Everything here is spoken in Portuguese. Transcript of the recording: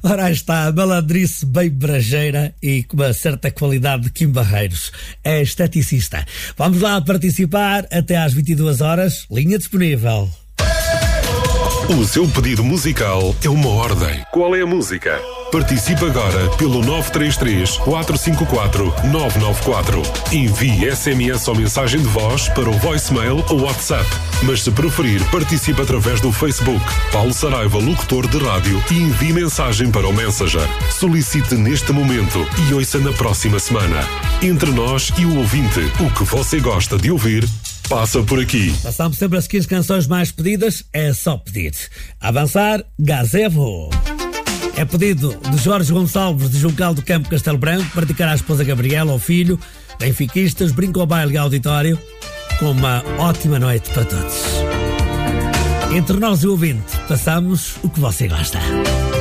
Ora, aí está a malandrice bem brajeira e com uma certa qualidade de Kim Barreiros. É esteticista. Vamos lá participar até às 22 horas. Linha disponível. O seu pedido musical é uma ordem. Qual é a música? Participe agora pelo 933-454-994. Envie SMS ou mensagem de voz para o voicemail ou WhatsApp. Mas se preferir, participe através do Facebook. Paulo Saraiva, locutor de rádio, e envie mensagem para o Messenger. Solicite neste momento e ouça na próxima semana. Entre nós e o ouvinte, o que você gosta de ouvir passa por aqui. Passamos sempre as 15 canções mais pedidas, é só pedir. Avançar, Gazebo. É pedido de Jorge Gonçalves, de Juncal do Campo Castelo Branco, praticar à esposa Gabriela, ao filho, benfiquistas, brinco ao baile e auditório, com uma ótima noite para todos. Entre nós e o ouvinte, passamos o que você gosta.